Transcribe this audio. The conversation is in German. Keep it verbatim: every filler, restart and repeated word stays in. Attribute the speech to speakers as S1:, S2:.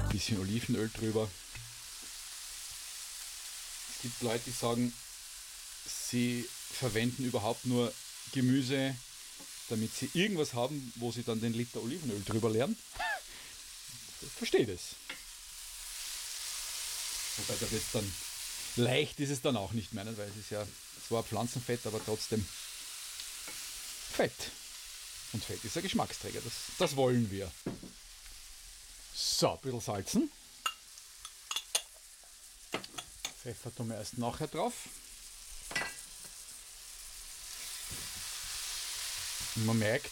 S1: Ein bisschen Olivenöl drüber. Es gibt Leute, die sagen, sie verwenden überhaupt nur Gemüse, damit sie irgendwas haben, wo sie dann den Liter Olivenöl drüber leeren. Ich verstehe das. Wobei das jetzt dann leicht ist es dann auch nicht mehr, weil es ist ja zwar Pflanzenfett, aber trotzdem Fett. Und Fett ist ein Geschmacksträger, das, das wollen wir. So, ein bisschen salzen. Pfeffer tun wir erst nachher drauf. Und man merkt,